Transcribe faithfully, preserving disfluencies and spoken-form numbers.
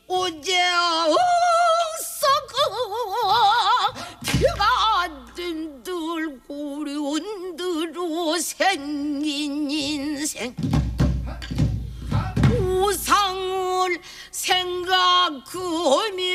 어제 썩어 피가 든들 고려운 대로 생긴 인생 우상을 생각하며